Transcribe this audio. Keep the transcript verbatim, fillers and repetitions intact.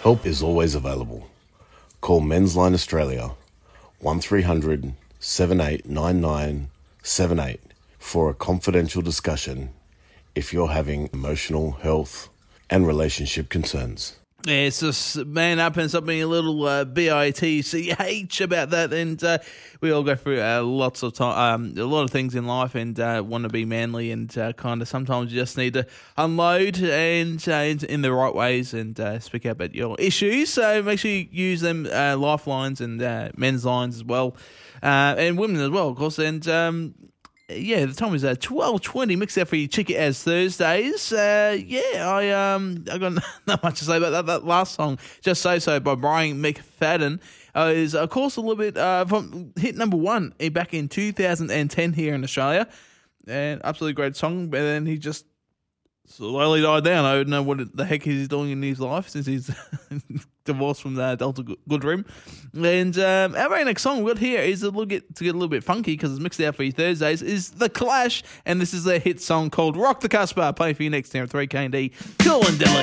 Help is always available. Call Men's Line Australia one three hundred seven eight nine nine seven eight for a confidential discussion if you're having emotional, health and relationship concerns. Yeah, it's just man up and stop being a little uh, B I T C H about that. And uh, we all go through uh, lots of time, um, a lot of things in life, and uh, want to be manly, and uh, kind of sometimes you just need to unload and uh, in, in the right ways, and uh, speak out about your issues. So make sure you use them, uh, lifelines and uh, men's lines as well, uh, and women as well, of course. And um, yeah, the time is uh, twelve twenty. Mixed out for you, Chick It As Thursdays. Uh, yeah, I um, I got not much to say about that. That last song, Just So So by Brian McFadden, uh, is of course a little bit uh, from hit number one back in two thousand ten here in Australia, and absolutely great song. But then he just slowly died down. I don't know what the heck he's doing in his life since he's divorced from the Delta Goodrem. And um, our very next song we've got here is a little bit to get a little bit funky because it's mixed out for you Thursdays. Is The Clash, and this is their hit song called "Rock the Casbah." Playing for you next here at three K and D. Cool and Dilly.